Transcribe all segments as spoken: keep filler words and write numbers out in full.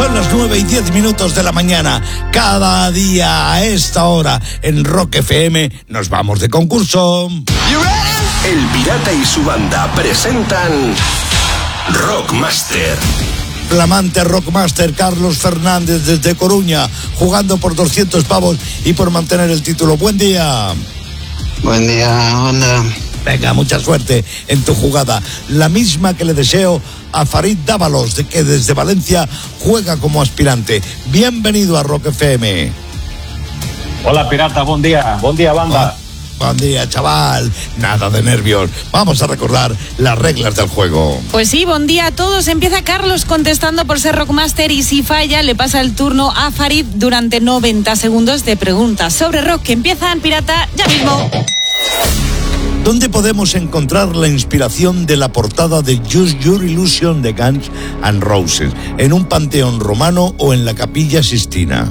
Son las nueve y diez minutos de la mañana. Cada día a esta hora en Rock F M nos vamos de concurso. El Pirata y su banda presentan Rockmaster. Flamante Rockmaster Carlos Fernández desde Coruña, jugando por doscientos pavos y por mantener el título. Buen día. Buen día, onda. Venga, mucha suerte en tu jugada. La misma que le deseo a Farid Dávalos, de que desde Valencia juega como aspirante. Bienvenido a Rock F M. Hola, Pirata, buen día. Buen día, banda. Oh, buen día, chaval. Nada de nervios. Vamos a recordar las reglas del juego. Pues sí, buen día a todos. Empieza Carlos contestando por ser Rockmaster y si falla le pasa el turno a Farid durante noventa segundos de preguntas sobre rock que empiezan, Pirata, ya mismo. ¿Dónde podemos encontrar la inspiración de la portada de Use Your Illusion de Guns N' Roses? ¿En un panteón romano o en la Capilla Sixtina?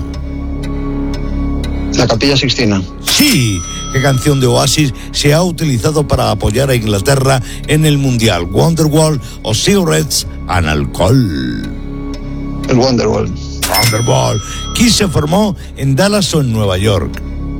La Capilla Sixtina. Sí. ¿Qué canción de Oasis se ha utilizado para apoyar a Inglaterra en el Mundial? ¿Wonderwall o Cigarettes and Alcohol? El Wonderwall. Wonderwall. ¿Quién se formó en Dallas o en Nueva York?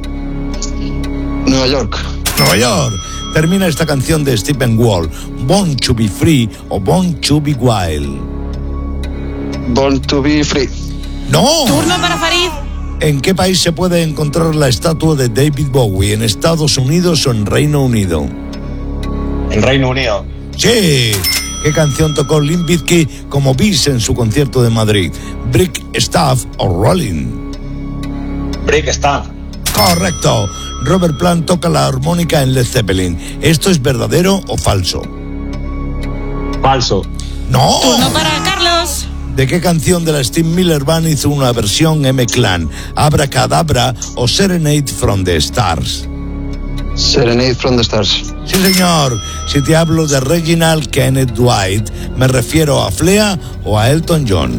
Nueva York. Nueva York. Termina esta canción de Stephen Wall. Born to be Free o Born to be Wild. Born to be Free. ¡No! Turno para Farid. ¿En qué país se puede encontrar la estatua de David Bowie? ¿En Estados Unidos o en Reino Unido? En Reino Unido. Sí. ¿Qué canción tocó Limp Bizkit como bis en su concierto de Madrid? ¿Brick, Staff o Rolling? Brick, Staff. Correcto. Robert Plant toca la armónica en Led Zeppelin. ¿Esto es verdadero o falso? Falso. ¡No! Turno para Carlos. ¿De qué canción de la Steve Miller Band hizo una versión M-Clan? ¿Abracadabra o Serenade from the Stars? Serenade from the Stars. Sí, señor. Si te hablo de Reginald Kenneth Dwight, ¿me refiero a Flea o a Elton John?